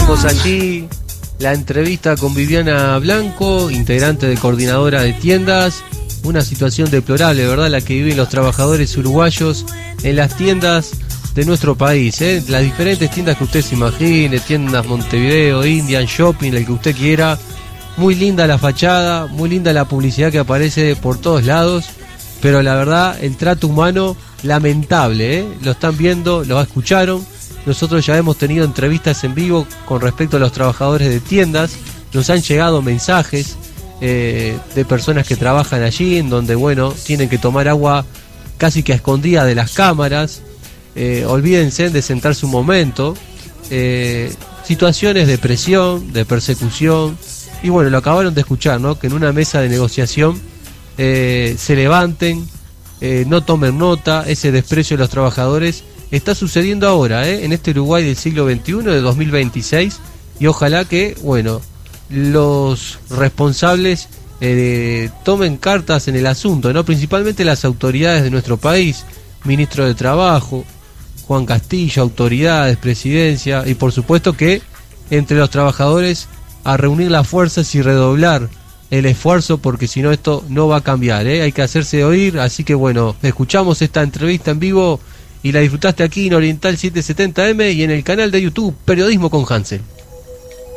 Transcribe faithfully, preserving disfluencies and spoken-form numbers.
Tuvimos allí la entrevista con Viviana Blanco, integrante de Coordinadora de Tiendas. Una situación deplorable, ¿verdad?, la que viven los trabajadores uruguayos en las tiendas de nuestro país, ¿eh? Las diferentes tiendas que usted se imagine, tiendas Montevideo, Indian Shopping, el que usted quiera. Muy linda la fachada, muy linda la publicidad que aparece por todos lados, pero la verdad, el trato humano, lamentable, ¿eh? Lo están viendo, lo escucharon. Nosotros ya hemos tenido entrevistas en vivo con respecto a los trabajadores de tiendas. Nos han llegado mensajes eh, de personas que trabajan allí, en donde, bueno, tienen que tomar agua casi que a escondidas de las cámaras. Eh, olvídense de sentarse un momento. Eh, situaciones de presión, de persecución. Y bueno, lo acabaron de escuchar, ¿no? Que en una mesa de negociación eh, se levanten, eh, no tomen nota. Ese desprecio de los trabajadores está sucediendo ahora, ¿eh? En este Uruguay del siglo veintiuno, de dos mil veintiséis, y ojalá que, bueno, los responsables eh, tomen cartas en el asunto, ¿no? Principalmente las autoridades de nuestro país, ministro de Trabajo, Juan Castillo, autoridades, presidencia, y por supuesto que entre los trabajadores a reunir las fuerzas y redoblar el esfuerzo, porque si no esto no va a cambiar, ¿eh? Hay que hacerse oír. Así que bueno, escuchamos esta entrevista en vivo y la disfrutaste aquí en Oriental setecientos setenta eme y en el canal de YouTube Periodismo con Hansel.